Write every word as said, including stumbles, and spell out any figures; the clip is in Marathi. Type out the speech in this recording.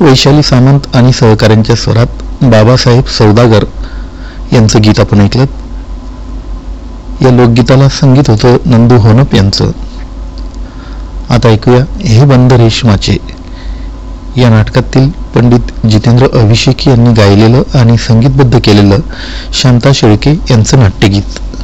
वैशाली सामंत आणि सहकाऱ्यांच्या स्वरात बाबासाहेब सौदागर यांचं गीत आपण ऐकलं. या लोकगीताला संगीत होतं नंदू होनप यांचं. आता ऐकूया हे बंद रेशमाचे या नाटकातील पंडित जितेंद्र अभिषेकी यांनी गायलेलं आणि संगीतबद्ध केलेलं शांता शेळके यांचं नाट्यगीत.